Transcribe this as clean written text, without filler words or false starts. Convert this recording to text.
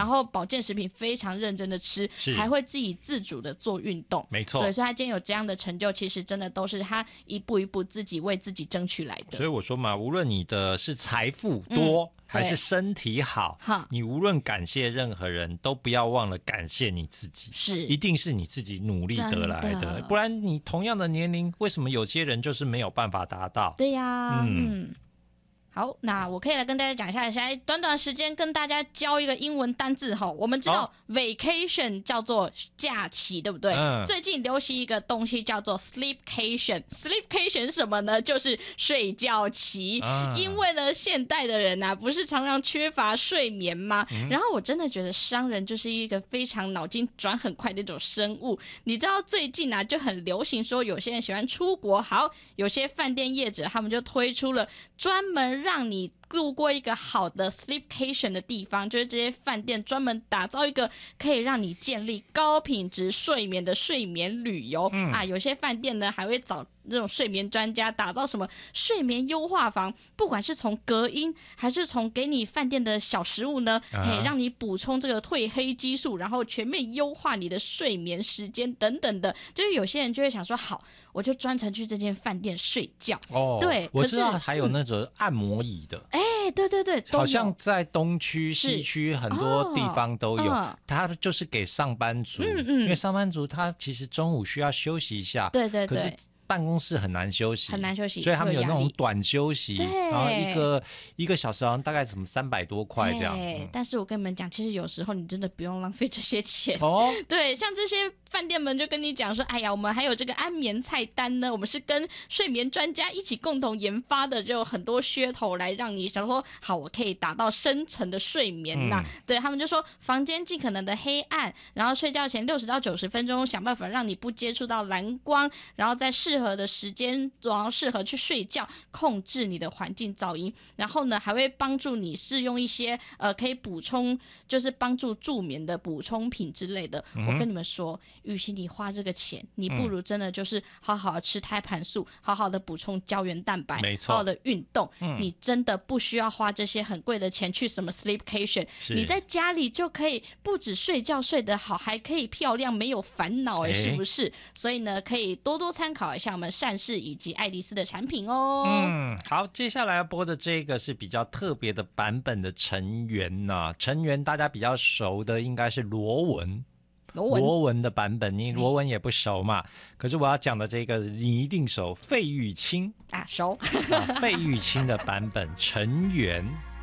然后保健食品非常认真的吃，还会自己自主的做运动。 没错， 对，所以他今天有这样的成就，其实真的都是他一步一步自己为自己争取来的。 所以我说嘛，无论你的是财富多，还是身体好，你无论感谢任何人，都不要忘了感谢你自己，一定是你自己努力得来的，不然你同样的年龄，为什么有些人就是没有办法达到？ 对呀，好，那我可以来跟大家讲一下，现在短短时间跟大家教一个英文单字哈。我们知道 vacation 叫做假期，对不对？最近流行一个东西叫做 sleepcation。sleepcation 是什么呢？就是睡觉期。因为呢，现代的人啊，不是常常缺乏睡眠吗？然后我真的觉得商人就是一个非常脑筋转很快的一种生物。你知道最近啊，就很流行说有些人喜欢出国，好，有些饭店业者他们就推出了专门让你路过一个好的 sleepcation 的地方，就是这些饭店专门打造一个可以让你建立高品质睡眠的睡眠旅游。有些饭店呢还会找这种睡眠专家打造什么睡眠优化房，不管是从隔音还是从给你饭店的小食物呢，可以让你补充这个褪黑激素，然后全面优化你的睡眠时间等等的。就是有些人就会想说，好，我就专程去这间饭店睡觉。对， 我知道还有那种按摩椅的。 对， 好像在东区、西区很多地方都有，它就是给上班族，因为上班族他其实中午需要休息一下， 对， 可是办公室很难休息，所以他们有那种短休息，然后一个小时好像大概什么300多块这样。 但是我跟你们讲，其实有时候你真的不用浪费这些钱。对，像这些饭店们就跟你讲说，哎呀，我们还有这个安眠菜单呢，我们是跟睡眠专家一起共同研发的，就有很多噱头来让你想说，好，我可以达到深层的睡眠呐。对，他们就说房间尽可能的黑暗，然后睡觉前60到90分钟，想办法让你不接触到蓝光，然后在适合的时间，然后适合去睡觉，控制你的环境噪音，然后呢还会帮助你试用一些可以补充，就是帮助助眠的补充品之类的。我跟你们说，与其你花这个钱，你不如真的就是好好的吃胎盘素，好好的补充胶原蛋白，好好的运动。你真的不需要花这些很贵的钱去什么 sleepcation， 你在家里就可以不止睡觉睡得好，还可以漂亮没有烦恼，是不是？所以呢，可以多多参考一下我们善事以及爱丽丝的产品哦。 好，接下来要播的这个是比较特别的版本的成员呐。成员大家比较熟的应该是罗文的版本，你罗文也不熟嘛？可是我要讲的这个你一定熟，费玉清熟。 费玉清的版本成员。